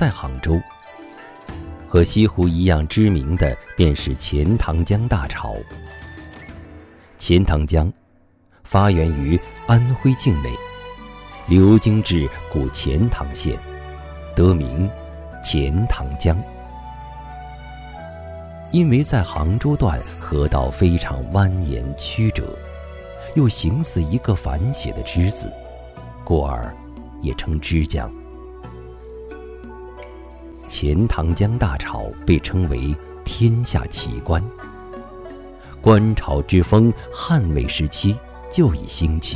在杭州。和西湖一样知名的便是钱塘江大潮。钱塘江发源于安徽境内，流经至古钱塘县，得名钱塘江。因为在杭州段河道非常蜿蜒曲折，又形似一个反写的之字，故而也称之江。钱塘江大潮被称为天下奇观，观潮之风汉魏时期就已兴起。